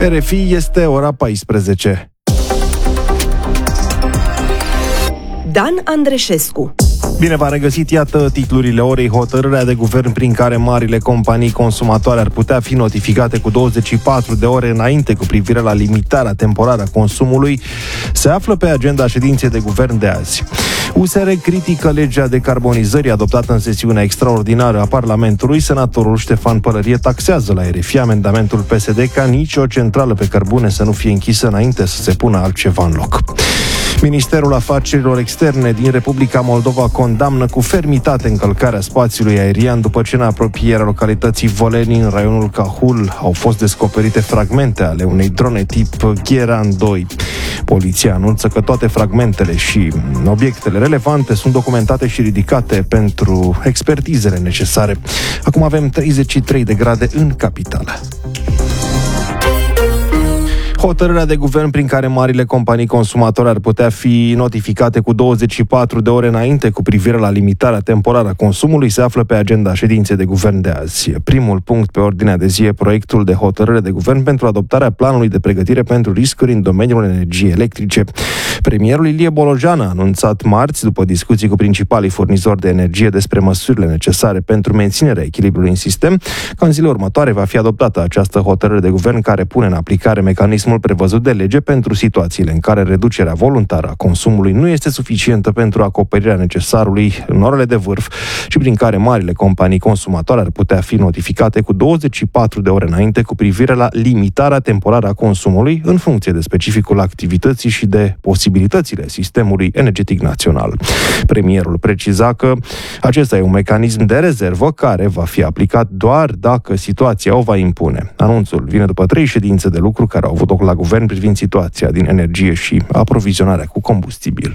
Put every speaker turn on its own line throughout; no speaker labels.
RFI, este ora 14.
Dan Andreșescu.
Bine v-a regăsit, iată titlurile orei. Hotărârea de guvern prin care marile companii consumatoare ar putea fi notificate cu 24 de ore înainte cu privire la limitarea temporară a consumului se află pe agenda ședinței de guvern de azi. USR critică legea decarbonizării adoptată în sesiunea extraordinară a Parlamentului. Senatorul Ștefan Pălărie taxează la RFI amendamentul PSD ca nicio centrală pe cărbune să nu fie închisă înainte să se pună altceva în loc. Ministerul Afacerilor Externe din Republica Moldova condamnă cu fermitate încălcarea spațiului aerian după ce în apropierea localității Văleni, în raionul Cahul, au fost descoperite fragmente ale unei drone tip Gheran 2. Poliția anunță că toate fragmentele și obiectele relevante sunt documentate și ridicate pentru expertizele necesare. Acum avem 33 de grade în capitală. Hotărârea de guvern prin care marile companii consumatoare ar putea fi notificate cu 24 de ore înainte cu privire la limitarea temporară a consumului se află pe agenda ședinței de guvern de azi. Primul punct pe ordinea de zi e proiectul de hotărâre de guvern pentru adoptarea planului de pregătire pentru riscuri în domeniul energiei electrice. Premierul Ilie Bolojan a anunțat marți, după discuții cu principalii furnizori de energie despre măsurile necesare pentru menținerea echilibrului în sistem, că în zilele următoare va fi adoptată această hotărâre de guvern care pune în aplicare mecanismul prevăzut de lege pentru situațiile în care reducerea voluntară a consumului nu este suficientă pentru acoperirea necesarului în orele de vârf și prin care marile companii consumatoare ar putea fi notificate cu 24 de ore înainte cu privire la limitarea temporară a consumului în funcție de specificul activității și de posibilitățile sistemului energetic național. Premierul preciza că acesta e un mecanism de rezervă care va fi aplicat doar dacă situația o va impune. Anunțul vine după 3 ședințe de lucru care au avut loc la guvern privind situația din energie și aprovizionarea cu combustibil.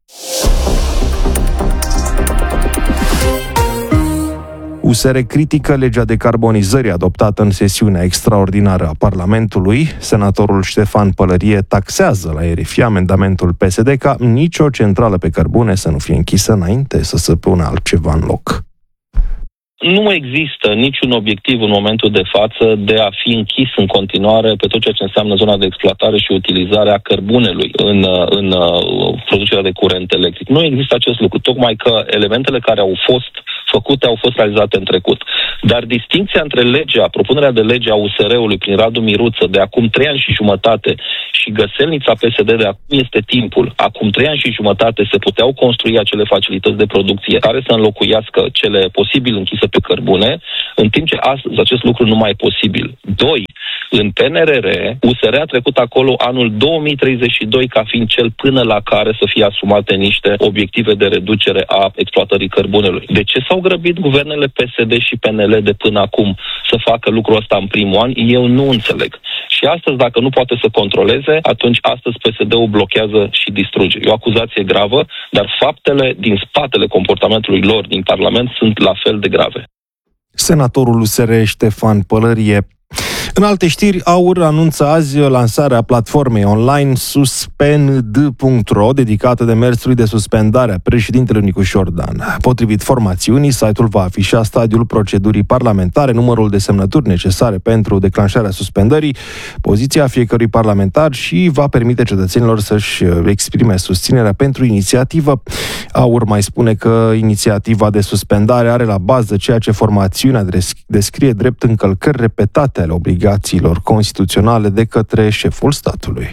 USR critică legea decarbonizării adoptată în sesiunea extraordinară a Parlamentului. Senatorul Ștefan Pălărie taxează la RFI amendamentul PSD ca nicio centrală pe cărbune să nu fie închisă înainte să se pună altceva în loc.
Nu există niciun obiectiv în momentul de față de a fi închis în continuare pe tot ceea ce înseamnă zona de exploatare și utilizare a cărbunelui în producerea de curent electric. Nu există acest lucru, tocmai că elementele care au fost făcute au fost realizate în trecut. Dar distincția între propunerea de lege a USR-ului prin Radu Miruță de acum 3 ani și jumătate și găselnița PSD de acum este timpul. Acum 3 ani și jumătate se puteau construi acele facilități de producție care să înlocuiască cele posibil închise pe cărbune, în timp ce astăzi acest lucru nu mai e posibil. 2. În PNRR, USR a trecut acolo anul 2032 ca fiind cel până la care să fie asumate niște obiective de reducere a exploatării cărbunelui. De ce s-au grăbit guvernele PSD și PNL de până acum să facă lucrul ăsta în primul an? Eu nu înțeleg. Și astăzi, dacă nu poate să controleze, atunci astăzi PSD-ul blochează și distruge. E o acuzație gravă, dar faptele din spatele comportamentului lor din Parlament sunt la fel de grave.
Senatorul USR Ștefan Pălărie. În alte știri, AUR anunță azi lansarea platformei online suspend.ro, dedicată demersului de suspendare a președintelui Nicușor Dan. Potrivit formațiunii, site-ul va afișa stadiul procedurii parlamentare, numărul de semnături necesare pentru declanșarea suspendării, poziția fiecărui parlamentar și va permite cetățenilor să-și exprime susținerea pentru inițiativă. AUR mai spune că inițiativa de suspendare are la bază ceea ce formațiunea descrie drept încălcări repetate ale obligațiilor constituționale de către șeful statului.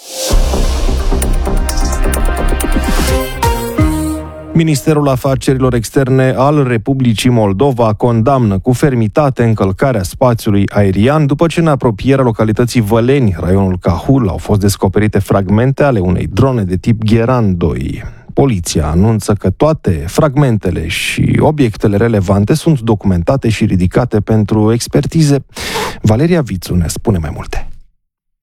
Ministerul Afacerilor Externe al Republicii Moldova condamnă cu fermitate încălcarea spațiului aerian după ce în apropierea localității Văleni, raionul Cahul, au fost descoperite fragmente ale unei drone de tip Gheran 2. Poliția anunță că toate fragmentele și obiectele relevante sunt documentate și ridicate pentru expertize. Valeria Vițu ne spune mai multe.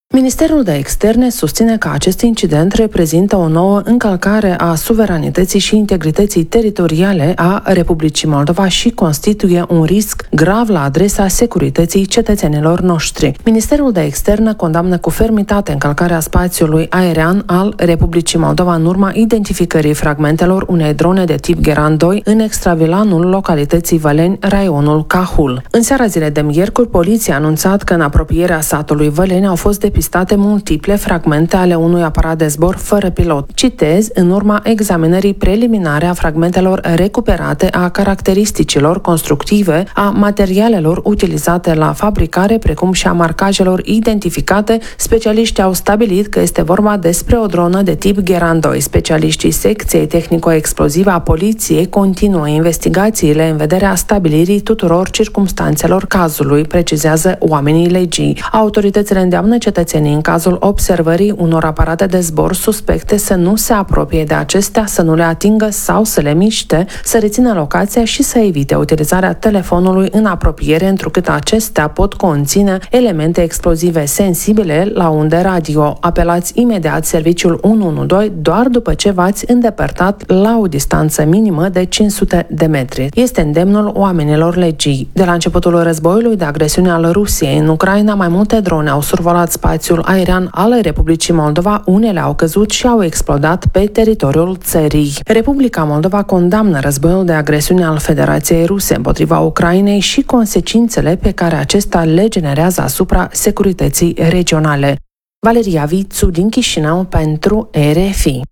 Ministerul de Externe susține că acest incident reprezintă o nouă încălcare a suveranității și integrității teritoriale a Republicii Moldova și constituie un risc grav la adresa securității cetățenilor noștri. Ministerul de Externe condamnă cu fermitate încălcarea spațiului aerian al Republicii Moldova în urma identificării fragmentelor unei drone de tip Geran 2 în extravilanul localității Văleni, raionul Cahul. În seara zilei de miercuri, poliția a anunțat că în apropierea satului Văleni au fost depistate multiple fragmente ale unui aparat de zbor fără pilot. Citez, în urma examinării preliminare a fragmentelor recuperate, a caracteristicilor constructive, a materialelor utilizate la fabricare, precum și a marcajelor identificate, specialiștii au stabilit că este vorba despre o dronă de tip Geran 2. Specialiștii secției tehnico-explozivă a poliției continuă investigațiile în vederea stabilirii tuturor circumstanțelor cazului, precizează oamenii legii. Autoritățile îndeamnă cetățenii în cazul observării unor aparate de zbor suspecte să nu se apropie de acestea, să nu le atingă sau să le miște, să rețină locația și să evite utilizarea telefonului în apropiere, întrucât acestea pot conține elemente explozive sensibile la unde radio. Apelați imediat serviciul 112 doar după ce v-ați îndepărtat la o distanță minimă de 500 de metri. Este îndemnul oamenilor legii. De la începutul războiului de agresiune al Rusiei în Ucraina, mai multe drone au survolat spațiul aerian al Republicii Moldova, unele au căzut și au explodat pe teritoriul țării. Republica Moldova condamnă războiul de agresiune al Federației Ruse împotriva Ucrainei și consecințele pe care acesta le generează asupra securității regionale. Valeria Vițu din Chișinău pentru RFI.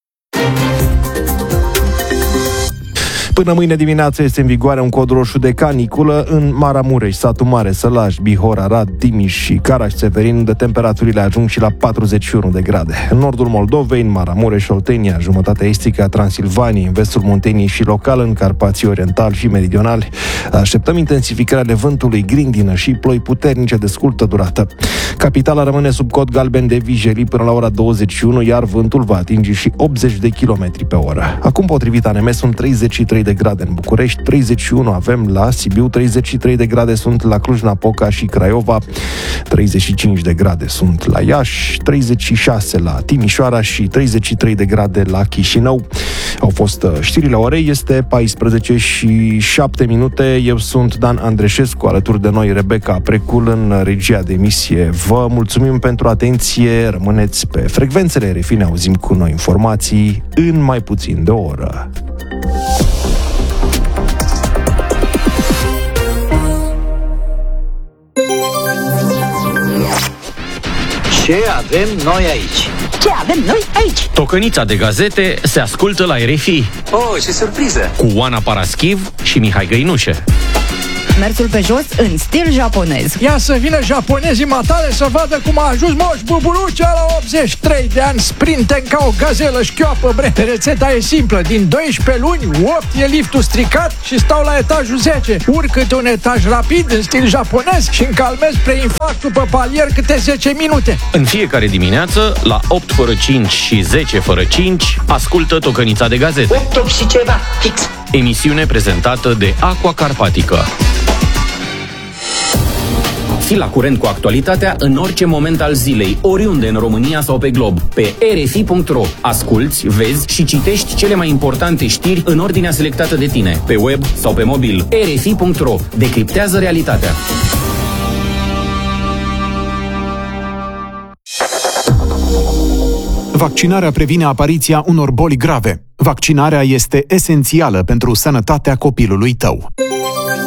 Până mâine dimineață este în vigoare un cod roșu de caniculă în Maramureș, Satu Mare, Sălaj, Bihor, Arad, Timiș și Caraș-Severin, unde temperaturile ajung și la 41 de grade. În nordul Moldovei, în Maramureș, Oltenia, jumătatea estică a Transilvaniei, în vestul Munteniei și local în Carpații Orientali și Meridionali, așteptăm intensificarea vântului, grindină și ploi puternice de scurtă durată. Capitala rămâne sub cod galben de vijelii până la ora 21, iar vântul va atinge și 80 de km pe oră. Acum, potrivit ANM, sunt 33 de grade în București, 31 avem la Sibiu, 33 de grade sunt la Cluj-Napoca și Craiova, 35 de grade sunt la Iași, 36 la Timișoara și 33 de grade la Chișinău. Au fost știrile orei, este 14 și 7 minute. Eu sunt Dan Andreșescu, alături de noi Rebecca Precul în regia de emisie. Vă mulțumim pentru atenție, rămâneți pe frecvențele RFI, ne auzim cu noi informații în mai puțin de o oră.
Ce avem noi aici?
Ce avem noi aici?
Tocănița de gazete se ascultă la RFI.
Oh, ce surpriză!
Cu Oana Paraschiv și Mihai Găinușe.
Mersul pe jos în stil japonez.
Ia să vină japonezii matale să vadă cum a ajuns Moș Buburucea la 83 de ani, sprinten ca o gazelă șchioapă, bre. Rețeta e simplă, din 12 luni, 8 e liftul stricat și stau la etajul 10. Urc câte un etaj rapid în stil japonez și încalmez preinfarctul pe palier câte 10 minute.
În fiecare dimineață, la 8 fără 5 și 10 fără 5, ascultă Tocănița de gazete.
8 și ceva, fix.
Emisiune prezentată de Aqua Carpatica. Fii la curent cu actualitatea în orice moment al zilei, oriunde în România sau pe glob. Pe rfi.ro asculți, vezi și citești cele mai importante știri în ordinea selectată de tine, pe web sau pe mobil. rfi.ro decriptează realitatea.
Vaccinarea previne apariția unor boli grave. Vaccinarea este esențială pentru sănătatea copilului tău.